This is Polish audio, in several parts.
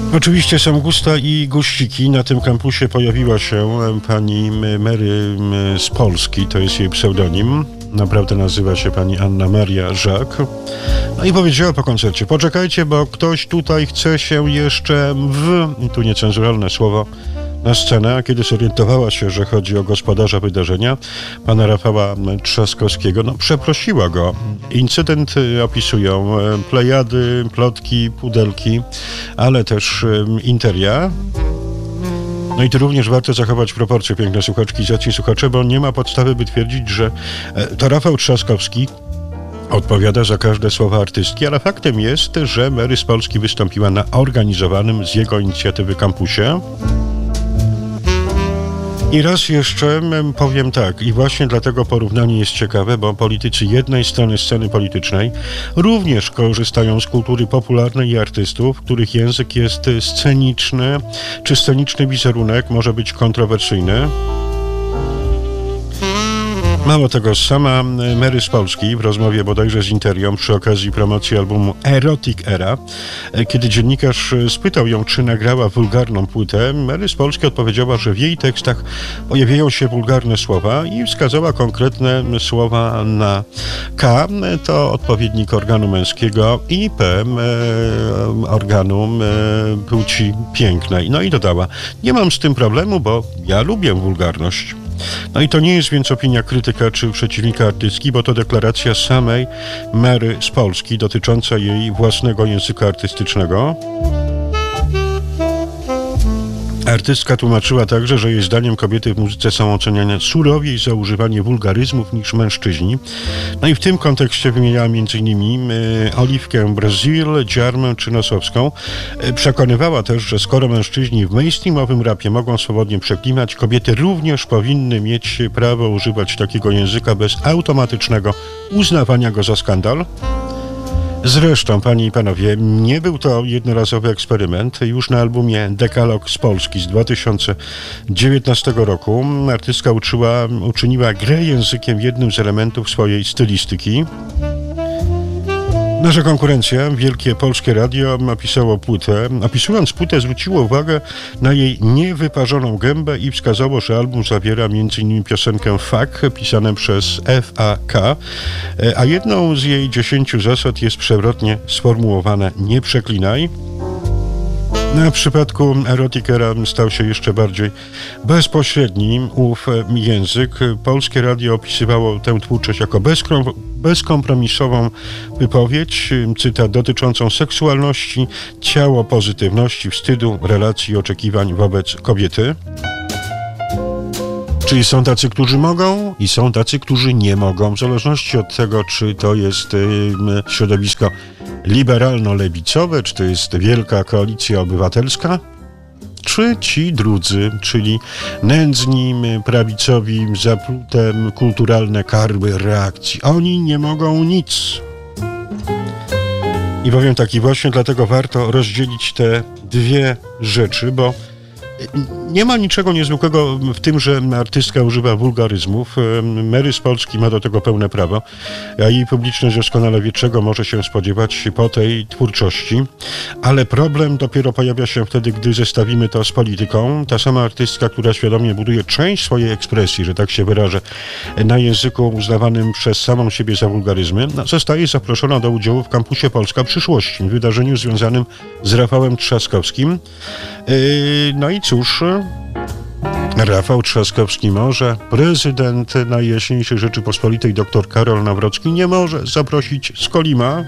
Oczywiście są gusta i guściki. Na tym kampusie pojawiła się pani Mary z Polski, to jest jej pseudonim. Naprawdę nazywa się pani Anna Maria Żak. No i powiedziała po koncercie: poczekajcie, bo ktoś tutaj chce się jeszcze i tu niecenzuralne słowo, na scenę, a kiedy zorientowała się, że chodzi o gospodarza wydarzenia, pana Rafała Trzaskowskiego, przeprosiła go. Incydent opisują plejady, plotki, pudelki, ale też interia. No i tu również warto zachować proporcje, piękne słuchaczki, zaci słuchacze, bo nie ma podstawy, by twierdzić, że to Rafał Trzaskowski odpowiada za każde słowa artystki, ale faktem jest, że Mary z Polski wystąpiła na organizowanym z jego inicjatywy kampusie. I raz jeszcze powiem tak, i właśnie dlatego porównanie jest ciekawe, bo politycy jednej strony sceny politycznej również korzystają z kultury popularnej i artystów, których język jest sceniczny, czy sceniczny wizerunek może być kontrowersyjny. Mało tego, sama Mary z Polski w rozmowie bodajże z Interią przy okazji promocji albumu Erotic Era, kiedy dziennikarz spytał ją, czy nagrała wulgarną płytę, Mary z Polski odpowiedziała, że w jej tekstach pojawiają się wulgarne słowa i wskazała konkretne słowa na K, to odpowiednik organu męskiego, i P, organu płci pięknej. No i dodała: nie mam z tym problemu, bo ja lubię wulgarność. No i to nie jest więc opinia krytyka czy przeciwnika artystki, bo to deklaracja samej Mary z Polski dotycząca jej własnego języka artystycznego. Artystka tłumaczyła także, że jej zdaniem kobiety w muzyce są oceniane surowiej za używanie wulgaryzmów niż mężczyźni. No i w tym kontekście wymieniała m.in. Oliwkę Brazil, Dziarmę czy Nosowską. Przekonywała też, że skoro mężczyźni w mainstreamowym rapie mogą swobodnie przeklinać, kobiety również powinny mieć prawo używać takiego języka bez automatycznego uznawania go za skandal. Zresztą, panie i panowie, nie był to jednorazowy eksperyment. Już na albumie Dekalog z Polski z 2019 roku artystka uczyniła grę językiem jednym z elementów swojej stylistyki. Nasza konkurencja, Wielkie Polskie Radio, opisując płytę, zwróciło uwagę na jej niewyparzoną gębę i wskazało, że album zawiera m.in. piosenkę Fuck, pisane przez FAK, a jedną z jej 10 zasad jest przewrotnie sformułowane: nie przeklinaj. Na przypadku Erotic Era stał się jeszcze bardziej bezpośredni ów język. Polskie Radio opisywało tę twórczość jako bezkompromisową wypowiedź, cytat, dotyczącą seksualności, ciało, pozytywności, wstydu, relacji i oczekiwań wobec kobiety. Czyli są tacy, którzy mogą, i są tacy, którzy nie mogą, w zależności od tego, czy to jest środowisko liberalno-lewicowe, czy to jest Wielka Koalicja Obywatelska, czy ci drudzy, czyli nędzni, prawicowi, zaplute kulturalne karły reakcji. Oni nie mogą nic. I powiem tak, i właśnie dlatego warto rozdzielić te dwie rzeczy, bo nie ma niczego niezwykłego w tym, że artystka używa wulgaryzmów. Mary z Polski ma do tego pełne prawo, a jej publiczność doskonale wie, czego może się spodziewać po tej twórczości. Ale problem dopiero pojawia się wtedy, gdy zestawimy to z polityką. Ta sama artystka, która świadomie buduje część swojej ekspresji, że tak się wyrażę, na języku uznawanym przez samą siebie za wulgaryzmy, zostaje zaproszona do udziału w Kampusie Polska Przyszłości, wydarzeniu związanym z Rafałem Trzaskowskim. No i cóż, Rafał Trzaskowski może, prezydent Najjaśniejszej Rzeczypospolitej dr Karol Nawrocki nie może zaprosić Skolima.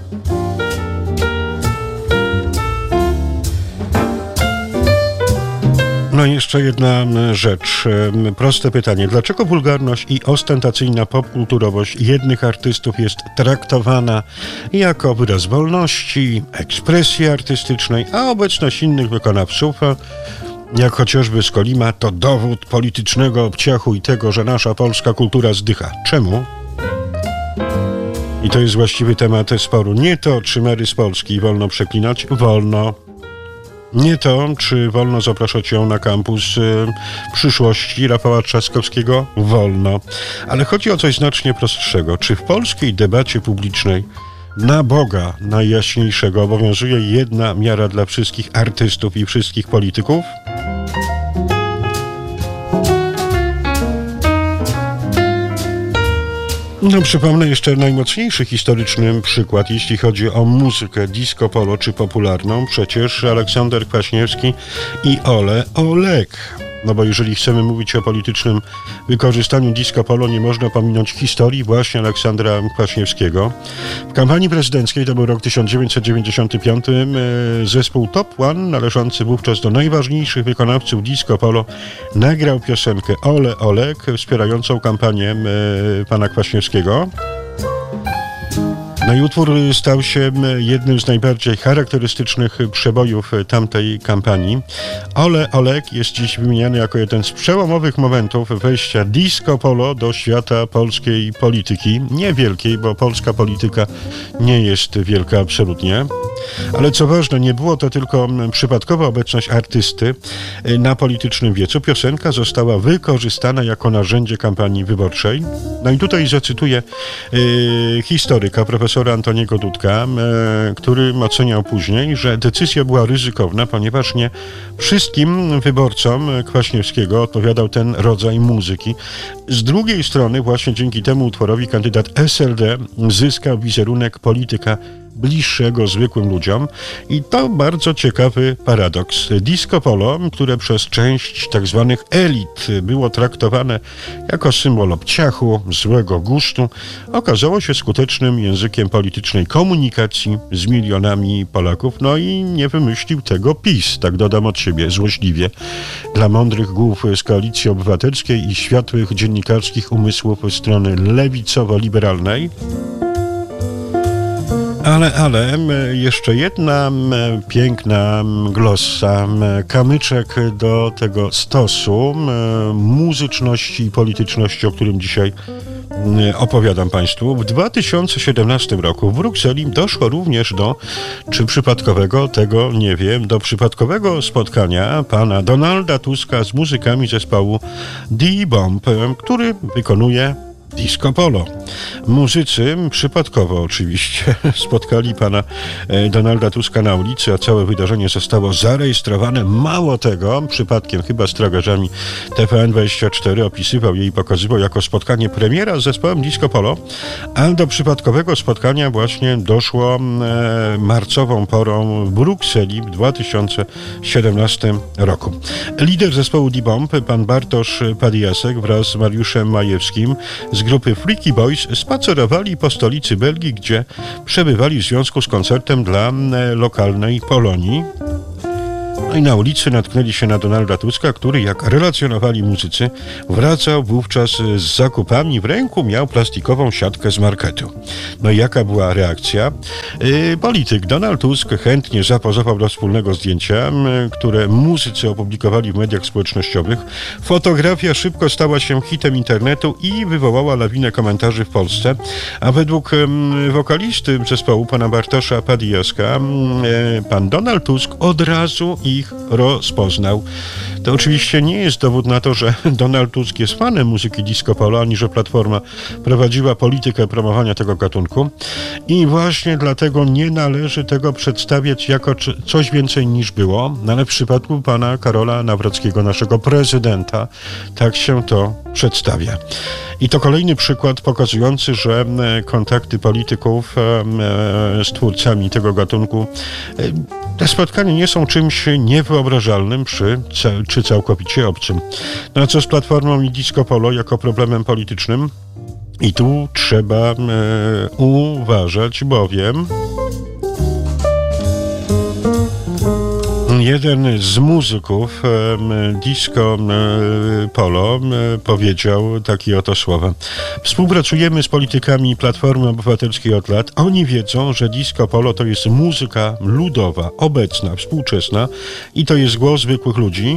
No i jeszcze jedna rzecz, proste pytanie. Dlaczego wulgarność i ostentacyjna popkulturowość jednych artystów jest traktowana jako wyraz wolności, ekspresji artystycznej, a obecność innych wykonawców, jak chociażby Skolima, to dowód politycznego obciachu i tego, że nasza polska kultura zdycha? Czemu? I to jest właściwy temat sporu. Nie to, czy Mary z Polski wolno przeklinać, wolno. Nie to, czy wolno zapraszać ją na kampus przyszłości Rafała Trzaskowskiego, wolno. Ale chodzi o coś znacznie prostszego. Czy w polskiej debacie publicznej Na Boga Najjaśniejszego obowiązuje jedna miara dla wszystkich artystów i wszystkich polityków? No, przypomnę jeszcze najmocniejszy historyczny przykład, jeśli chodzi o muzykę disco polo czy popularną. Przecież Aleksander Kwaśniewski i Ole Olek. No bo jeżeli chcemy mówić o politycznym wykorzystaniu disco polo, nie można pominąć historii właśnie Aleksandra Kwaśniewskiego. W kampanii prezydenckiej, to był rok 1995, zespół Top One, należący wówczas do najważniejszych wykonawców disco polo, nagrał piosenkę Ole Olek, wspierającą kampanię pana Kwaśniewskiego. No i utwór stał się jednym z najbardziej charakterystycznych przebojów tamtej kampanii. Ole Olek jest dziś wymieniany jako jeden z przełomowych momentów wejścia disco polo do świata polskiej polityki. Niewielkiej, bo polska polityka nie jest wielka absolutnie. Ale co ważne, nie było to tylko przypadkowa obecność artysty na politycznym wiecu. Piosenka została wykorzystana jako narzędzie kampanii wyborczej. No i tutaj zacytuję historyka, profesora Antoniego Dudka, który oceniał później, że decyzja była ryzykowna, ponieważ nie wszystkim wyborcom Kwaśniewskiego odpowiadał ten rodzaj muzyki. Z drugiej strony właśnie dzięki temu utworowi kandydat SLD zyskał wizerunek polityka bliższego zwykłym ludziom i to bardzo ciekawy paradoks. Disco polo, które przez część tak zwanych elit było traktowane jako symbol obciachu, złego gustu, okazało się skutecznym językiem politycznej komunikacji z milionami Polaków. No i nie wymyślił tego PiS, tak dodam od siebie złośliwie. Dla mądrych głów z Koalicji Obywatelskiej i światłych dziennikarskich umysłów strony lewicowo-liberalnej. Ale jeszcze jedna piękna glossa, kamyczek do tego stosu muzyczności i polityczności, o którym dzisiaj opowiadam Państwu. W 2017 roku w Brukseli doszło również do, czy przypadkowego, tego nie wiem, do przypadkowego spotkania pana Donalda Tuska z muzykami zespołu D-Bomb, który wykonuje disco polo. Muzycy, przypadkowo oczywiście, spotkali pana Donalda Tuska na ulicy, a całe wydarzenie zostało zarejestrowane. Mało tego, przypadkiem chyba z tragarzami TVN24 opisywał je i pokazywał jako spotkanie premiera z zespołem disco polo, a do przypadkowego spotkania właśnie doszło marcową porą w Brukseli w 2017 roku. Lider zespołu D-Bomb, pan Bartosz Padiasek wraz z Mariuszem Majewskim z grupy Freaky Boys spacerowali po stolicy Belgii, gdzie przebywali w związku z koncertem dla lokalnej Polonii. No i na ulicy natknęli się na Donalda Tuska, który, jak relacjonowali muzycy, wracał wówczas z zakupami. W ręku miał plastikową siatkę z marketu. No i jaka była reakcja? Polityk Donald Tusk chętnie zapozował do wspólnego zdjęcia, które muzycy opublikowali w mediach społecznościowych. Fotografia szybko stała się hitem internetu i wywołała lawinę komentarzy w Polsce. A według wokalisty zespołu, pana Bartosza Padiaska, pan Donald Tusk od razu ich rozpoznał. To oczywiście nie jest dowód na to, że Donald Tusk jest fanem muzyki disco polo, ani że Platforma prowadziła politykę promowania tego gatunku. I właśnie dlatego nie należy tego przedstawiać jako coś więcej niż było. No ale w przypadku pana Karola Nawrockiego, naszego prezydenta, tak się to przedstawia. I to kolejny przykład pokazujący, że kontakty polityków z twórcami tego gatunku, te spotkania nie są czymś niewyobrażalnym czy całkowicie obcym. No a co z Platformą i disco polo jako problemem politycznym? I tu trzeba uważać, bowiem jeden z muzyków disco polo powiedział takie oto słowa. Współpracujemy z politykami Platformy Obywatelskiej od lat. Oni wiedzą, że disco polo to jest muzyka ludowa, obecna, współczesna i to jest głos zwykłych ludzi.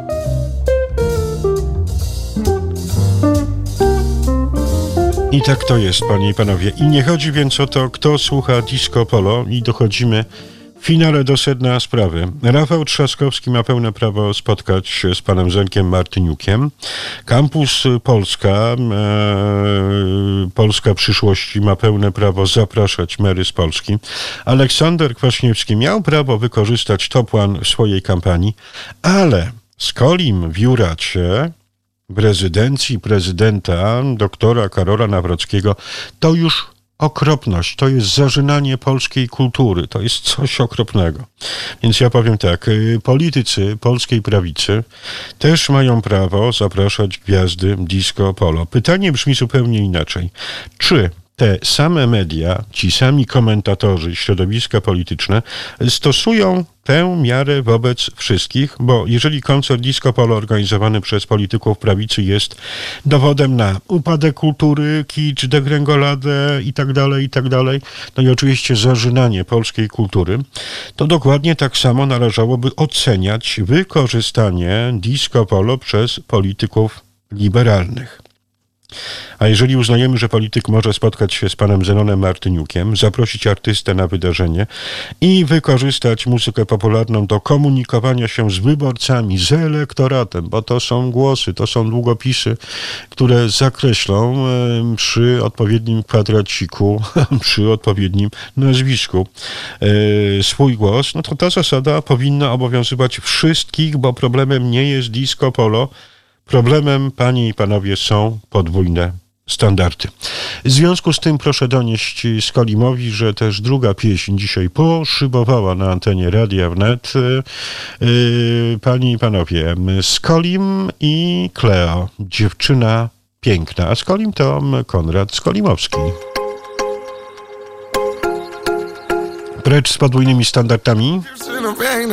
I tak to jest, panie i panowie. I nie chodzi więc o to, kto słucha disco polo i dochodzimy finale do sedna sprawy. Rafał Trzaskowski ma pełne prawo spotkać się z panem Zenkiem Martyniukiem. Kampus Polska, Polska przyszłości ma pełne prawo zapraszać mery z Polski. Aleksander Kwaśniewski miał prawo wykorzystać Top One w swojej kampanii, ale Skolim w Juracie, w rezydencji prezydenta doktora Karola Nawrockiego, to już okropność, to jest zarzynanie polskiej kultury, to jest coś okropnego. Więc ja powiem tak, politycy polskiej prawicy też mają prawo zapraszać gwiazdy disco polo. Pytanie brzmi zupełnie inaczej. Czy te same media, ci sami komentatorzy, środowiska polityczne stosują tę miarę wobec wszystkich, bo jeżeli koncert disco polo organizowany przez polityków prawicy jest dowodem na upadek kultury, kicz, degrengoladę i tak dalej, no i oczywiście zarzynanie polskiej kultury, to dokładnie tak samo należałoby oceniać wykorzystanie disco polo przez polityków liberalnych. A jeżeli uznajemy, że polityk może spotkać się z panem Zenonem Martyniukiem, zaprosić artystę na wydarzenie i wykorzystać muzykę popularną do komunikowania się z wyborcami, z elektoratem, bo to są głosy, to są długopisy, które zakreślą przy odpowiednim kwadraciku, przy odpowiednim nazwisku swój głos, no to ta zasada powinna obowiązywać wszystkich, bo problemem nie jest disco polo. Problemem, panie i panowie, są podwójne standardy. W związku z tym proszę donieść Skolimowi, że też druga pieśń dzisiaj poszybowała na antenie Radia Wnet. Panie i panowie, Skolim i Kleo, dziewczyna piękna, a Skolim to Konrad Skolimowski. Precz z podwójnymi standardami.